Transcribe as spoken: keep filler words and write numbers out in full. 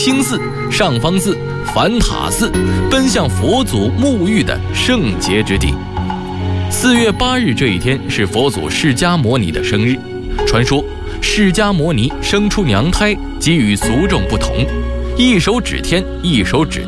清寺、上方寺、梵塔寺，奔向佛祖沐浴的圣洁之地。四月八日这一天是佛祖释迦牟尼的生日。传说释迦牟尼生出娘胎，即与俗众不同，一手指天，一手指